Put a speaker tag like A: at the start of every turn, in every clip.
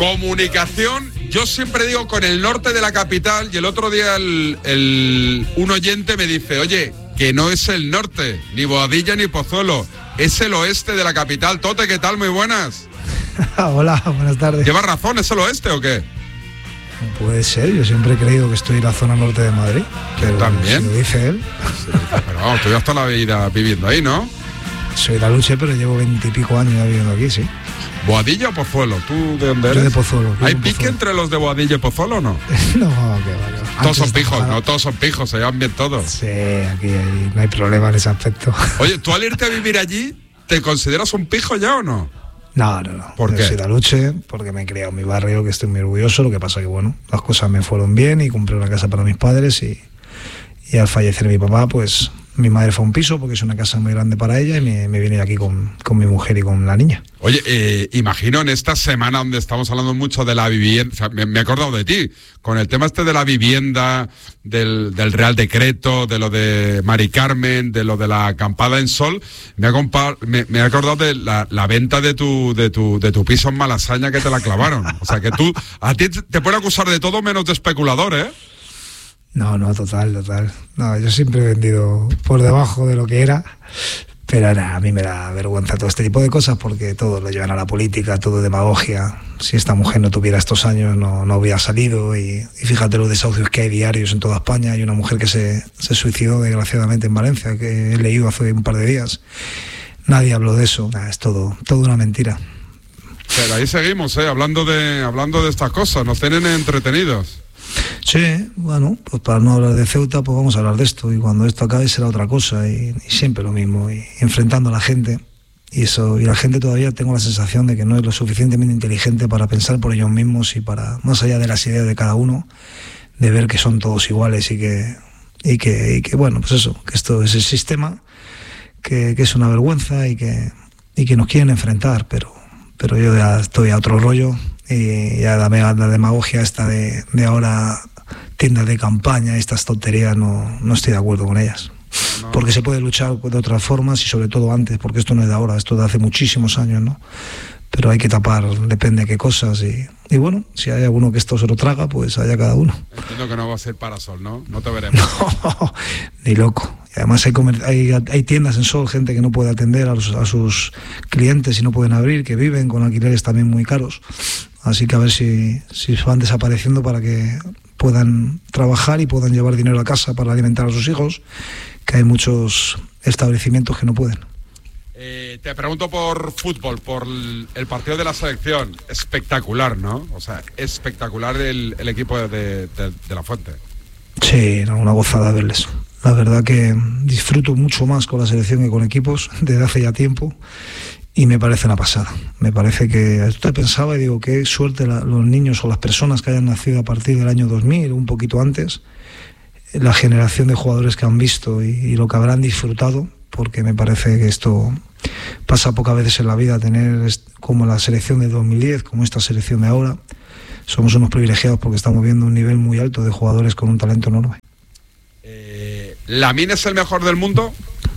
A: Comunicación, yo siempre digo con el norte de la capital, y el otro día un oyente me dice, oye, que no es el norte, ni Boadilla ni Pozuelo, es el oeste de la capital. Tote, ¿qué tal? Muy buenas.
B: Hola, buenas tardes.
A: ¿Lleva razón? ¿Es el oeste o qué?
B: Puede ser, yo siempre he creído que estoy en la zona norte de Madrid. Pero
A: ¿también?
B: Si lo dice él.
A: Sí, pero vamos, tú ya toda la vida viviendo ahí, ¿no?
B: Soy de Aluche, pero llevo 20 y pico años ya viviendo aquí, sí.
A: ¿Boadilla o Pozuelo? ¿Tú de dónde eres?
B: Yo de Pozuelo.
A: ¿Hay pique entre los de Boadilla y Pozuelo o no?
B: No, que va.
A: Todos son pijos, ¿no? Todos son pijos, se llevan bien todos.
B: Sí, aquí no hay problema en ese aspecto.
A: Oye, ¿tú al irte a vivir allí, te consideras un pijo ya o no?
B: No.
A: ¿Por qué?
B: Soy de Aluche, porque me he criado en mi barrio, que estoy muy orgulloso. Lo que pasa que, bueno, las cosas me fueron bien y compré una casa para mis padres y al fallecer mi papá, pues mi madre fue a un piso porque es una casa muy grande para ella y me vine aquí con mi mujer y con la niña.
A: Oye, imagino en esta semana donde estamos hablando mucho de la vivienda, o sea, me he acordado de ti, con el tema este de la vivienda, del Real Decreto, de lo de Mari Carmen, de lo de la acampada en Sol, me he acordado de la venta de tu piso en Malasaña que te la clavaron. O sea, que a ti te pueden acusar de todo menos de especulador, ¿eh?
B: No, total. No, yo siempre he vendido por debajo de lo que era, pero nada, a mí me da vergüenza todo este tipo de cosas porque todo lo llevan a la política, todo es demagogia. Si esta mujer no tuviera estos años no hubiera salido y fíjate los desahucios que hay diarios en toda España. Hay una mujer que se suicidó desgraciadamente en Valencia, que he leído hace un par de días. Nadie habló de eso, nada, es todo una mentira.
A: Pero ahí seguimos, hablando de estas cosas, nos tienen entretenidos.
B: Sí, bueno, pues para no hablar de Ceuta, pues vamos a hablar de esto, y cuando esto acabe será otra cosa, y siempre lo mismo, y enfrentando a la gente, y la gente todavía tengo la sensación de que no es lo suficientemente inteligente para pensar por ellos mismos y para, más allá de las ideas de cada uno, de ver que son todos iguales y que bueno, pues eso, que esto es el sistema, que es una vergüenza y que nos quieren enfrentar, pero yo ya estoy a otro rollo. Y ya la demagogia esta de ahora, tiendas de campaña, estas tonterías, no estoy de acuerdo con ellas. No. Porque se puede luchar de otras formas y sobre todo antes, porque esto no es de ahora, esto de hace muchísimos años, ¿no? Pero hay que tapar, depende de qué cosas y bueno, si hay alguno que esto se lo traga, pues haya cada uno.
A: Entiendo que no va a ser para Sol, ¿no? No te veremos.
B: No, ni loco. Y además hay tiendas en Sol, gente que no puede atender a sus clientes y no pueden abrir, que viven con alquileres también muy caros. Así que a ver si van desapareciendo para que puedan trabajar y puedan llevar dinero a casa para alimentar a sus hijos, que hay muchos establecimientos que no pueden.
A: Te pregunto por fútbol, por el partido de la selección. Espectacular, ¿no? O sea, espectacular el equipo de La Fuente.
B: Sí, una gozada verles. La verdad que disfruto mucho más con la selección que con equipos desde hace ya tiempo y me parece una pasada. Me parece que... Yo pensaba y digo, qué suerte los niños o las personas que hayan nacido a partir del año 2000, un poquito antes, la generación de jugadores que han visto y lo que habrán disfrutado, porque me parece que esto pasa pocas veces en la vida, tener como la selección de 2010, como esta selección de ahora. Somos unos privilegiados porque estamos viendo un nivel muy alto de jugadores con un talento enorme.
A: ¿Lamine es el mejor del mundo?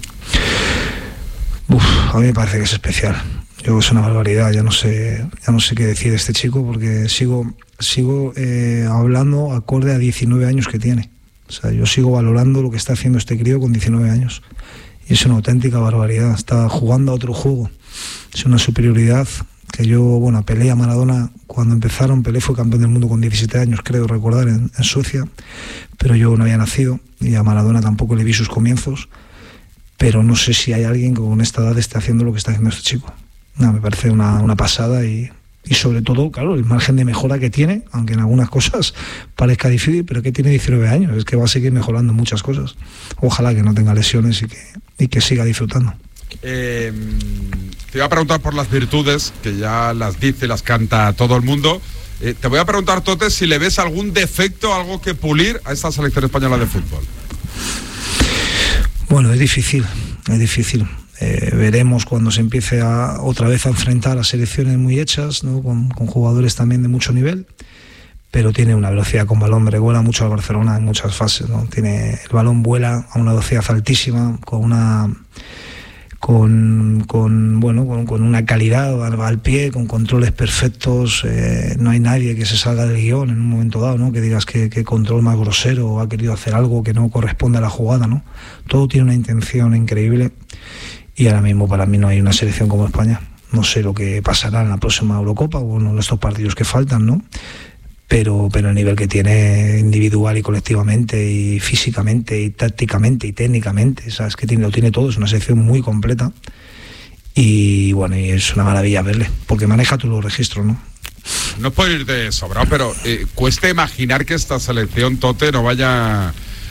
B: A mí me parece que es especial. Yo es una barbaridad, ya no sé qué decir de este chico porque sigo hablando acorde a 19 años que tiene. O sea, yo sigo valorando lo que está haciendo este crío con 19 años. Y es una auténtica barbaridad. Está jugando a otro juego. Es una superioridad que yo, Pelé a Maradona, cuando empezaron, Pelé fue campeón del mundo con 17 años, creo recordar, en Suecia, pero yo no había nacido y a Maradona tampoco le vi sus comienzos, pero no sé si hay alguien que con esta edad esté haciendo lo que está haciendo este chico. No, me parece una pasada y sobre todo, claro, el margen de mejora que tiene, aunque en algunas cosas parezca difícil, pero que tiene 19 años, es que va a seguir mejorando muchas cosas. Ojalá que no tenga lesiones y que siga disfrutando.
A: Te iba a preguntar por las virtudes, que ya las dice y las canta todo el mundo. Te voy a preguntar, Tote, si le ves algún defecto, algo que pulir a esta selección española de fútbol.
B: Bueno, es difícil. Veremos cuando se empiece otra vez a enfrentar a selecciones muy hechas, ¿no? con jugadores también de mucho nivel, pero tiene una velocidad con balón, recuerda mucho al Barcelona en muchas fases, ¿no? El balón vuela a una velocidad altísima, con con una calidad al pie, con controles perfectos. No hay nadie que se salga del guión en un momento dado, ¿no? Que digas que control más grosero o ha querido hacer algo que no corresponde a la jugada, ¿no? Todo tiene una intención increíble y ahora mismo para mí no hay una selección como España. No sé lo que pasará en la próxima Eurocopa o en estos partidos que faltan, ¿no? Pero el nivel que tiene individual y colectivamente y físicamente y tácticamente y técnicamente, ¿sabes? Que lo tiene todo, es una selección muy completa y bueno, y es una maravilla verle, porque maneja todos los registros, ¿no?
A: No puedo ir de sobrado, pero cuesta imaginar que esta selección, Tote, no vaya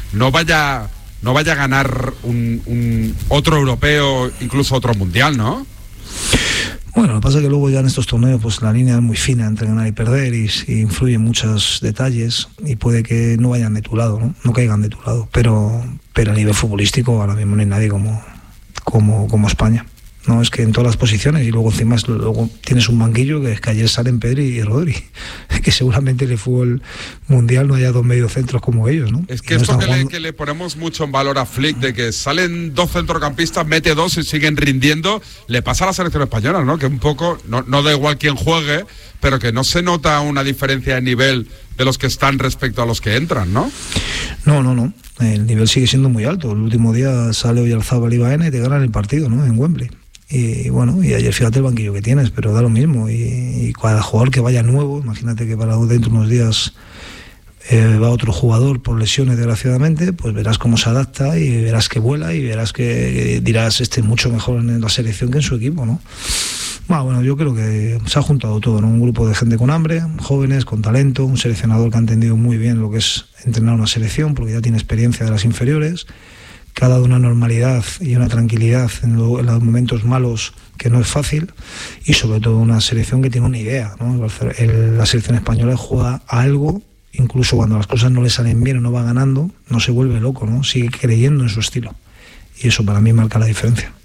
A: a ganar un otro europeo, incluso otro mundial, ¿no?
B: Bueno, lo que pasa es que luego ya en estos torneos pues la línea es muy fina entre ganar y perder y influyen muchos detalles y puede que no vayan de tu lado, no caigan de tu lado, pero a nivel futbolístico ahora mismo no hay nadie como España. No, es que en todas las posiciones y luego encima luego tienes un banquillo que es que ayer salen Pedri y Rodri, que seguramente en el fútbol mundial no haya dos mediocentros como ellos, ¿no?
A: Es que esto que le ponemos mucho en valor a Flick, de que salen dos centrocampistas, mete dos y siguen rindiendo, le pasa a la selección española, ¿no? Que un poco, no da igual quién juegue, pero que no se nota una diferencia de nivel de los que están respecto a los que entran, ¿no?
B: No. El nivel sigue siendo muy alto. El último día sale Oyarzabal y Baena y te ganan el partido, ¿no? En Wembley. Y bueno, y ayer fíjate el banquillo que tienes, pero da lo mismo. Y cada jugador que vaya nuevo, imagínate que para dentro de unos días va otro jugador por lesiones desgraciadamente, pues verás cómo se adapta y verás que vuela y verás que dirás mucho mejor en la selección que en su equipo, ¿no? Bueno, yo creo que se ha juntado todo, ¿no? Un grupo de gente con hambre, jóvenes, con talento, un seleccionador que ha entendido muy bien lo que es entrenar una selección porque ya tiene experiencia de las inferiores, que ha dado una normalidad y una tranquilidad en los momentos malos que no es fácil, y sobre todo una selección que tiene una idea, ¿no? La selección española juega a algo, incluso cuando las cosas no le salen bien o no va ganando, no se vuelve loco, ¿no? Sigue creyendo en su estilo, y eso para mí marca la diferencia.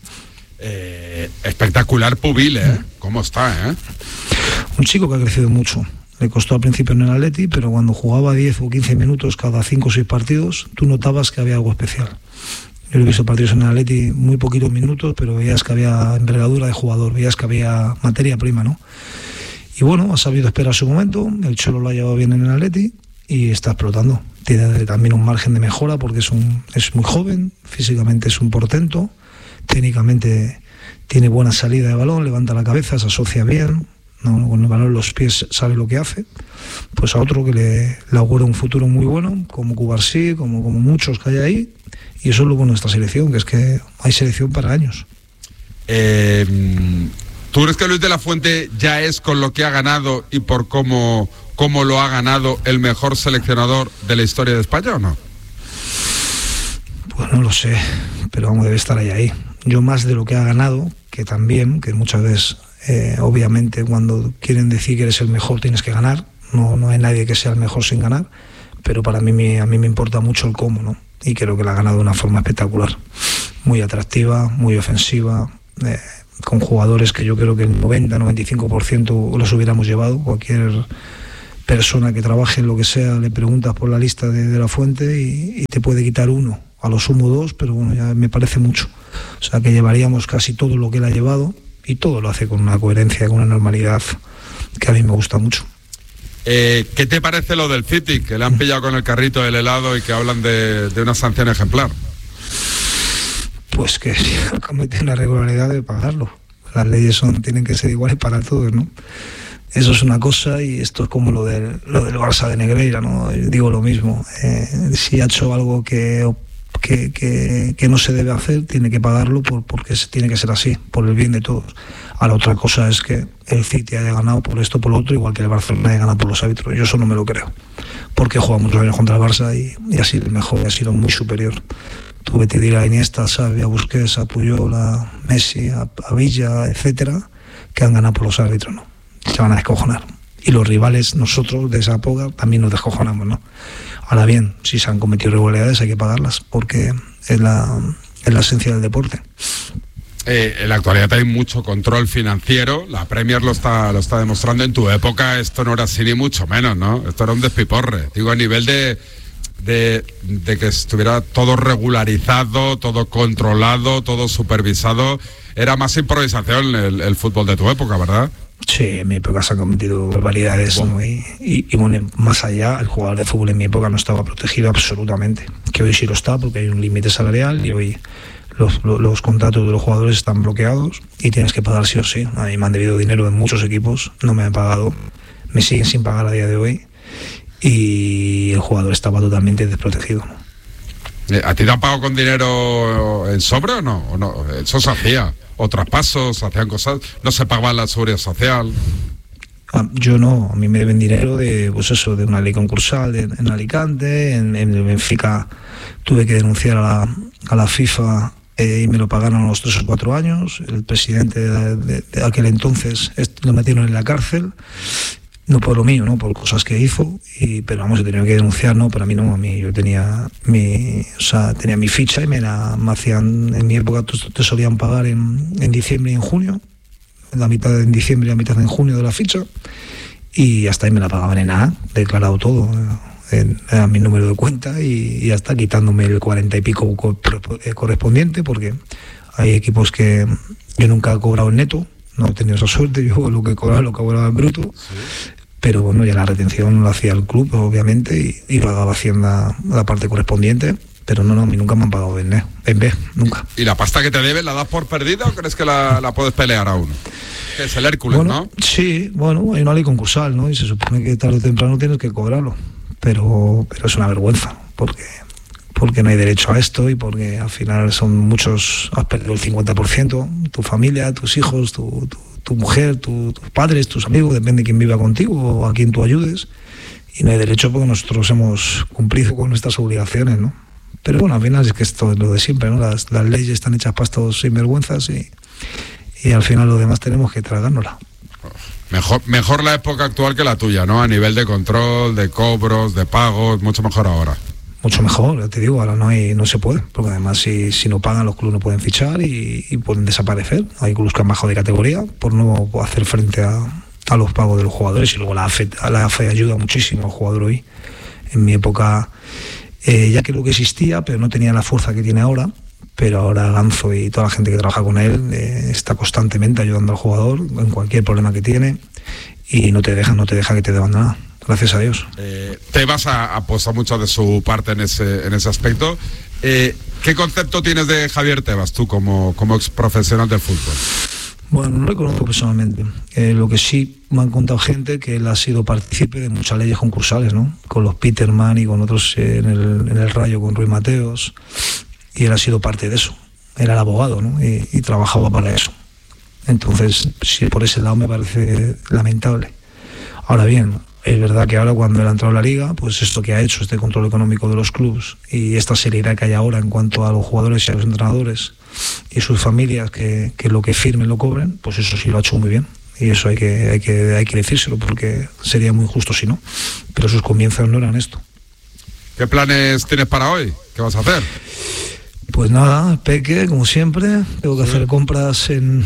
A: Espectacular Pubil, ¿eh? ¿Cómo está, eh?
B: Un chico que ha crecido mucho. Le costó al principio en el Atleti, pero cuando jugaba 10 o 15 minutos cada 5 o 6 partidos, tú notabas que había algo especial. Yo he visto partidos en el Atleti muy poquitos minutos, pero veías que había envergadura de jugador, veías que había materia prima, ¿no? Y bueno, ha sabido esperar su momento, el Cholo lo ha llevado bien en el Atleti y está explotando. Tiene también un margen de mejora porque es muy joven, físicamente es un portento, técnicamente tiene buena salida de balón, levanta la cabeza, se asocia bien, ¿no? Con el balón en los pies sabe lo que hace. Pues a otro que le augura un futuro muy bueno, como Cubarsí, como muchos que hay ahí, y eso es lo bueno de esta selección, que es que hay selección para años.
A: ¿Tú crees que Luis de la Fuente ya es, con lo que ha ganado y por cómo lo ha ganado, el mejor seleccionador de la historia de España o no?
B: Pues no lo sé, pero vamos, debe estar ahí. Yo más de lo que ha ganado, que también, que muchas veces, obviamente, cuando quieren decir que eres el mejor tienes que ganar, no hay nadie que sea el mejor sin ganar, pero para mí, a mí me importa mucho el cómo, ¿no? Y creo que la ha ganado de una forma espectacular, muy atractiva, muy ofensiva, con jugadores que yo creo que el 90-95% los hubiéramos llevado. Cualquier persona que trabaje en lo que sea le preguntas por la lista de la Fuente y te puede quitar uno, a lo sumo dos, pero bueno, ya me parece mucho. O sea que llevaríamos casi todo lo que él ha llevado, y todo lo hace con una coherencia, con una normalidad que a mí me gusta mucho.
A: ¿Qué te parece lo del City, que le han pillado con el carrito del helado y que hablan de una sanción ejemplar?
B: Pues que si comete una irregularidad de pagarlo. Las leyes tienen que ser iguales para todos, ¿no? Eso es una cosa, y esto es como lo del Barça de Negreira, ¿no? Digo lo mismo. Si ha hecho algo que no se debe hacer, tiene que pagarlo porque tiene que ser así, por el bien de todos. Ahora, otra cosa es que el City haya ganado por esto, por lo otro, igual que el Barcelona haya ganado por los árbitros. Yo eso no me lo creo, porque he jugado muchos años contra el Barça y ha sido el mejor, ha sido muy superior. Tuve que ir a Iniesta, a Xavi, a Busquets, a Puyol, a Messi, a Villa, etcétera, que han ganado por los árbitros, ¿no? Se van a descojonar. Y los rivales, nosotros de esa época, también nos descojonamos, ¿no? Ahora bien, si se han cometido irregularidades hay que pagarlas, porque es la esencia del deporte.
A: En la actualidad hay mucho control financiero, la Premier lo está demostrando. En tu época esto no era así ni mucho menos, ¿no? Esto era un despiporre, digo, a nivel de que estuviera todo regularizado, todo controlado, todo supervisado. era más improvisación el fútbol de tu época, ¿verdad?
B: Sí, en mi época se han cometido barbaridades, ¿no? Y bueno, más allá, el jugador de fútbol en mi época no estaba protegido absolutamente, que hoy sí lo está porque hay un límite salarial y hoy los contratos de los jugadores están bloqueados y tienes que pagar sí o sí. A mí me han debido dinero en muchos equipos, no me han pagado, me siguen sin pagar a día de hoy y el jugador estaba totalmente desprotegido, ¿no?
A: ¿A ti te han pagado con dinero en sobre o no? ¿O no? Eso se hacía. O traspasos, hacían cosas, no se pagaba la seguridad social.
B: Yo no, a mí me deben dinero de, pues eso, de una ley concursal en Alicante, en Benfica tuve que denunciar a la FIFA y me lo pagaron a los 3 o 4 años. El presidente de aquel entonces lo metieron en la cárcel, no por lo mío, no por cosas que hizo, pero vamos, he tenido que denunciar, no, para mí no, yo tenía mi ficha y me hacían, en mi época te solían pagar en diciembre y en junio, la mitad en diciembre y la mitad en junio de la ficha, y hasta ahí me la pagaban en A, declarado todo, era mi número de cuenta y hasta quitándome el 40 y pico correspondiente, porque hay equipos que yo nunca he cobrado en neto, no he tenido esa suerte, yo lo que cobraba en bruto, sí. Pero bueno, ya la retención lo hacía el club, obviamente, y pagaba Hacienda la parte correspondiente, pero no, a mí nunca me han pagado en B, nunca.
A: ¿Y la pasta que te deben la das por perdida o crees que la puedes pelear aún? Que es el Hércules,
B: bueno,
A: ¿no?
B: Sí, bueno, hay una ley concursal, ¿no? Y se supone que tarde o temprano tienes que cobrarlo, pero es una vergüenza, porque no hay derecho a esto y porque al final son muchos, has perdido el 50%, tu familia, tus hijos, tu mujer, tus padres, tus amigos, depende de quién viva contigo o a quien tú ayudes, y no hay derecho porque nosotros hemos cumplido con nuestras obligaciones, ¿no? Pero bueno, al final es que esto es lo de siempre, ¿no? Las leyes están hechas para estos sinvergüenzas y al final lo demás tenemos que tragárnosla.
A: Mejor la época actual que la tuya, ¿no? A nivel de control, de cobros, de pagos, mucho mejor ahora.
B: Mucho mejor, ya te digo, ahora no se puede, porque además si no pagan los clubes no pueden fichar y pueden desaparecer. Hay clubes que han bajado de categoría por no hacer frente a los pagos de los jugadores, y luego la AFE ayuda muchísimo al jugador hoy. En mi época ya creo que existía, pero no tenía la fuerza que tiene ahora, pero ahora Ganzo y toda la gente que trabaja con él está constantemente ayudando al jugador en cualquier problema que tiene y no te deja que te deban nada. Gracias a Dios.
A: Tebas apuesta mucho de su parte en ese aspecto. ¿Qué concepto tienes de Javier Tebas, tú como ex profesional del fútbol?
B: Bueno, no lo conozco personalmente. Lo que sí me han contado gente que él ha sido partícipe de muchas leyes concursales, ¿no? Con los Peterman y con otros en el Rayo, con Ruiz Mateos, y él ha sido parte de eso. Era el abogado, ¿no? Y trabajaba para eso. Entonces, sí, por ese lado me parece lamentable. Ahora bien, es verdad que ahora cuando él ha entrado a la liga, pues esto que ha hecho, este control económico de los clubes y esta seriedad que hay ahora en cuanto a los jugadores y a los entrenadores y sus familias, que lo que firmen lo cobren, pues eso sí lo ha hecho muy bien. Y eso hay que decírselo, porque sería muy injusto si no. Pero sus comienzos no eran esto.
A: ¿Qué planes tienes para hoy? ¿Qué vas a hacer?
B: Pues nada, peque, como siempre. Tengo que hacer compras en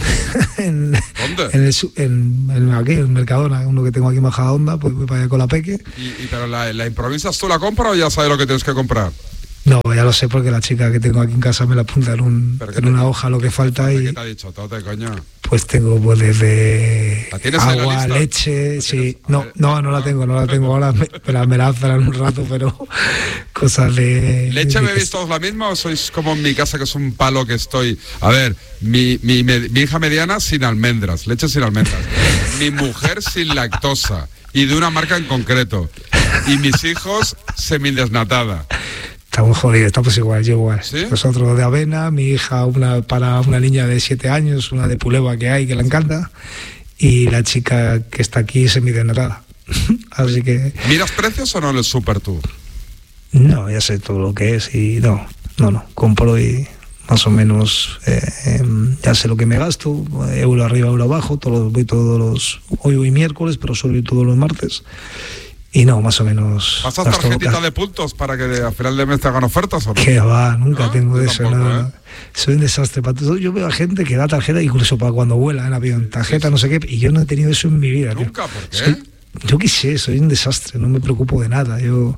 B: aquí, en Mercadona, uno que tengo aquí en Majadahonda, pues voy para allá con la peque.
A: ¿Pero la improvisas tú la compra o ya sabes lo que tienes que comprar?
B: No, ya lo sé, porque la chica que tengo aquí en casa me la apunta en una hoja lo que falta.
A: ¿Qué te ha dicho, Tote, coño?
B: Pues tengo pues desde agua, leche,
A: ¿La
B: sí. No la tengo ahora, me la hacen en un rato, pero cosas de...
A: ¿Leche bebéis todos la misma o sois como en mi casa, que es un palo que estoy... A ver, mi hija mediana sin almendras, leche sin almendras. Mi mujer sin lactosa y de una marca en concreto. Y mis hijos semidesnatada.
B: Estamos jodidos, estamos igual, yo igual.
A: ¿Sí?
B: Nosotros de avena, mi hija para una niña de 7 años, una de puleva que hay, que le encanta, y la chica que está aquí semidesnatada. Así que...
A: ¿Miras precios o no en el súper tú?
B: No, ya sé todo lo que es y no, compro y más o menos ya sé lo que me gasto, euro arriba, euro abajo, hoy voy miércoles, pero suelo ir todos los martes. Y no, más o menos...
A: ¿Pasas tarjetita de puntos para que a final de mes te hagan ofertas o no?
B: Que va, nunca tengo
A: yo
B: eso,
A: tampoco,
B: no. Soy un desastre para todo. Yo veo a gente que da tarjeta incluso para cuando vuela en avión, tarjeta no sé qué, y yo no he tenido eso en mi vida.
A: ¿Nunca? ¿Por qué?
B: yo qué sé, soy un desastre, no me preocupo de nada.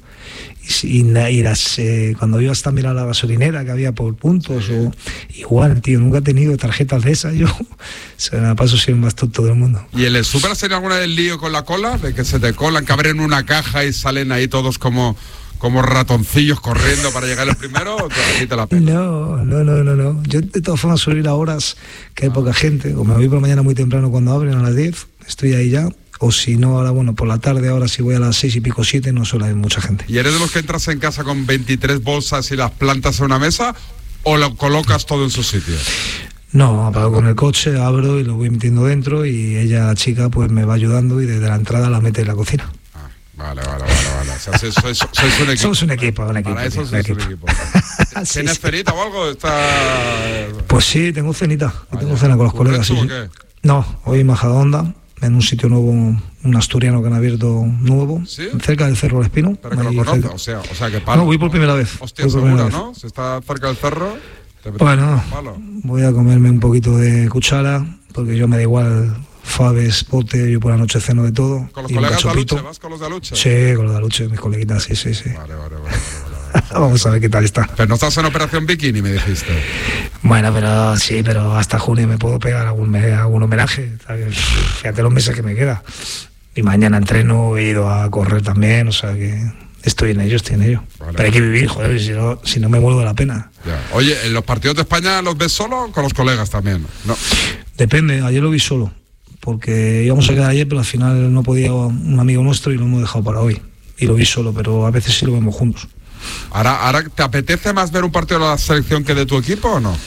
B: Cuando ibas también a la gasolinera que había por puntos, o igual, tío, nunca he tenido tarjetas de esas, yo se me paso siendo más tonto del mundo.
A: ¿Y el Super has tenido alguna vez el lío con la cola? De que se te colan, que abren una caja y salen ahí todos como ratoncillos corriendo para llegar el primero, ¿o así te la pena?
B: No. Yo de todas formas suelo ir a horas que hay poca gente, o me voy por la mañana muy temprano cuando abren a las 10, estoy ahí ya. O si no, ahora por la tarde, ahora si voy a las 6 y pico, 7, no suele haber mucha gente.
A: ¿Y eres de los que entras en casa con 23 bolsas y las plantas en una mesa o lo colocas todo en su sitio?
B: No, apago con el coche, abro y lo voy metiendo dentro y ella, la chica, pues me va ayudando y desde la entrada la mete en la cocina.
A: Vale. O sea, sois un equipo.
B: Somos un equipo.
A: Para eso sois un equipo. ¿Tienes cenita o algo?
B: Pues sí, tengo cenita. Tengo cena con los colegas.
A: ¿O qué?
B: No, hoy en Majadahonda, en un sitio nuevo, un asturiano que han abierto nuevo,
A: ¿sí?
B: Cerca del Cerro del Espino.
A: Pero que lo conoces, o sea que palo.
B: No, voy por primera vez.
A: Hostia, seguro, ¿no? Si está cerca del cerro...
B: Bueno, voy a comerme un poquito de cuchara, porque yo me da igual faves, pote, yo por la noche ceno de todo.
A: ¿Con los colegas de Aluche? ¿Vas con los de Aluche?
B: Sí, con los de Aluche, mis coleguitas, sí.
A: Vale.
B: Vamos a ver qué tal está.
A: Pero no estás en operación bikini, me dijiste.
B: Bueno, pero hasta junio me puedo pegar algún homenaje. Fíjate los meses que me queda. Y mañana entreno, he ido a correr también, o sea que estoy en ello. Vale. Pero hay que vivir, joder, si no me vuelvo de la pena.
A: Ya. Oye, ¿en los partidos de España los ves solo o con los colegas también? No.
B: Depende, ayer lo vi solo, porque íbamos a quedar ayer, pero al final no podía un amigo nuestro y lo hemos dejado para hoy. Y lo vi solo, pero a veces sí lo vemos juntos.
A: ¿Ahora te apetece más ver un partido de la selección que de tu equipo o no?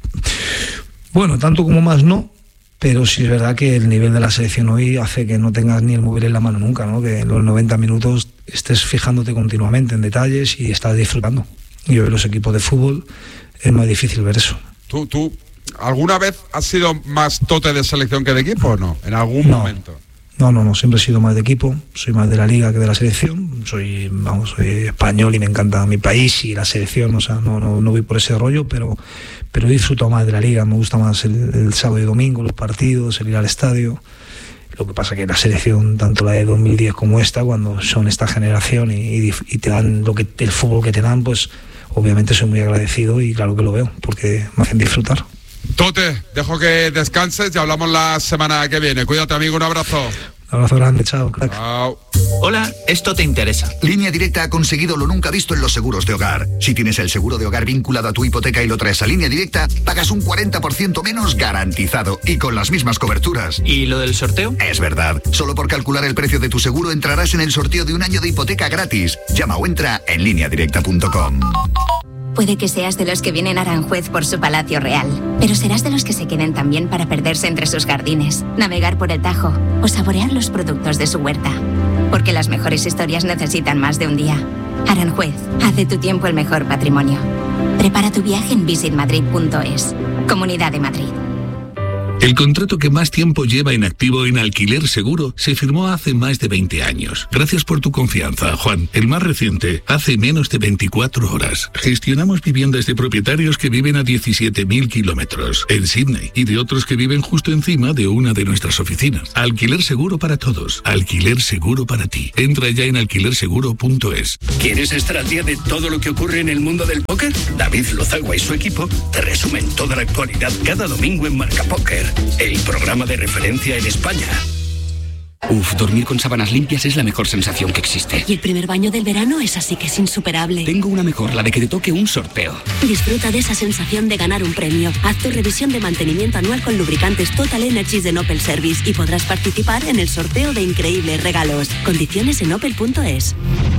B: Bueno, tanto como más no, pero sí es verdad que el nivel de la selección hoy hace que no tengas ni el móvil en la mano nunca, ¿no? Que en los 90 minutos estés fijándote continuamente en detalles y estás disfrutando. Y hoy los equipos de fútbol es más difícil ver eso.
A: ¿Tú alguna vez has sido más tote de selección que de equipo o no? ¿En algún momento?
B: No, siempre he sido más de equipo, soy más de la liga que de la selección, soy español y me encanta mi país y la selección, o sea, no voy por ese rollo, pero disfruto más de la liga, me gusta más el sábado y domingo, los partidos, el ir al estadio. Lo que pasa que la selección, tanto la de 2010 como esta, cuando son esta generación y te dan el fútbol que te dan, pues obviamente soy muy agradecido y claro que lo veo, porque me hacen disfrutar.
A: Tote, dejo que descanses y hablamos la semana que viene. Cuídate, amigo, un abrazo.
B: Un abrazo grande, chao, crack.
A: Chao.
C: Hola, esto te interesa.
D: Línea Directa ha conseguido lo nunca visto en los seguros de hogar. Si tienes el seguro de hogar vinculado a tu hipoteca y lo traes a Línea Directa, pagas un 40% menos garantizado y con las mismas coberturas.
C: ¿Y lo del sorteo?
D: Es verdad. Solo por calcular el precio de tu seguro entrarás en el sorteo de un año de hipoteca gratis. Llama o entra en lineadirecta.com.
E: Puede que seas de los que vienen a Aranjuez por su palacio real, pero serás de los que se queden también para perderse entre sus jardines, navegar por el Tajo o saborear los productos de su huerta. Porque las mejores historias necesitan más de un día. Aranjuez, hace tu tiempo el mejor patrimonio. Prepara tu viaje en visitmadrid.es. Comunidad de Madrid.
F: El contrato que más tiempo lleva en activo en Alquiler Seguro se firmó hace más de 20 años. Gracias por tu confianza, Juan. El más reciente, hace menos de 24 horas. Gestionamos viviendas de propietarios que viven a 17.000 kilómetros en Sydney y de otros que viven justo encima de una de nuestras oficinas. Alquiler Seguro para todos. Alquiler Seguro para ti. Entra ya en alquilerseguro.es.
G: ¿Quieres estar al día de todo lo que ocurre en el mundo del póker? David Lozagua y su equipo te resumen toda la actualidad cada domingo en Marca Póker, el programa de referencia en España.
H: Dormir con sábanas limpias es la mejor sensación que existe.
I: Y el primer baño del verano es así que es insuperable.
H: Tengo una mejor, la de que te toque un sorteo.
I: Disfruta de esa sensación de ganar un premio. Haz tu revisión de mantenimiento anual con lubricantes Total Energies de Opel Service y podrás participar en el sorteo de increíbles regalos. Condiciones en opel.es.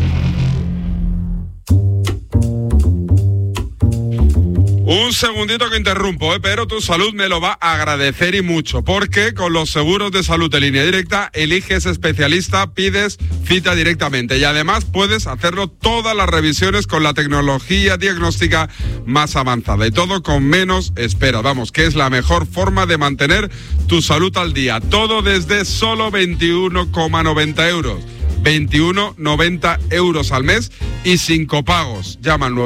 A: Un segundito que interrumpo, pero tu salud me lo va a agradecer y mucho, porque con los seguros de salud de Línea Directa eliges especialista, pides cita directamente y además puedes hacerlo todas las revisiones con la tecnología diagnóstica más avanzada y todo con menos espera. Vamos, que es la mejor forma de mantener tu salud al día. Todo desde solo 21,90 euros. 21,90 euros al mes y sin copagos. Llama al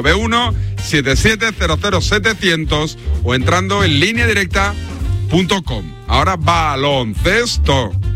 A: 91-7700-700 o entrando en lineadirecta.com. Ahora baloncesto.